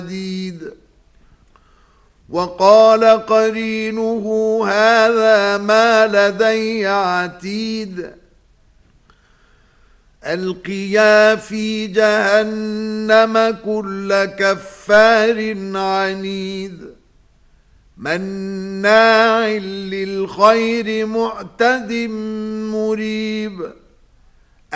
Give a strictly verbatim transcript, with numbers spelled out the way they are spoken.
حديد. وقال قرينه هذا ما لدي عتيد. ألقيا في جهنم كل كفار عنيد مناع للخير معتد مريب.